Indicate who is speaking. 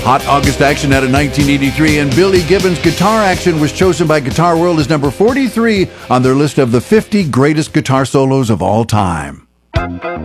Speaker 1: Hot August Action out of 1983, and Billy Gibbons' Guitar Action was chosen by Guitar World as number 43 on their list of the 50 greatest guitar solos of all time.